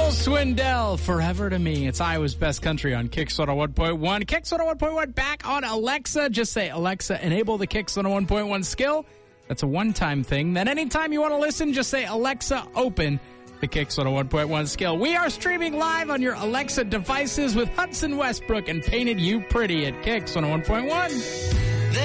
Swindell, Forever to Me. It's Iowa's Best Country on Kicks 101.1. Kicks 101.1 back on Alexa. Just say, Alexa, enable the Kicks 101.1 skill. That's a one-time thing. Then anytime you want to listen, just say, Alexa, open the Kicks 101.1 skill. We are streaming live on your Alexa devices with Hudson Westbrook and Painted You Pretty at Kicks 101.1.